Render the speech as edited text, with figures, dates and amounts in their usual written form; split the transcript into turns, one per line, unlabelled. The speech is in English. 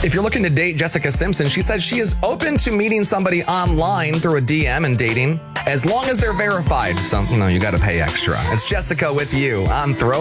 If you're looking to date Jessica Simpson, she says she is open to meeting somebody online through a DM and dating as long as they're verified. So, you got to pay extra. It's Jessica with you on Throw.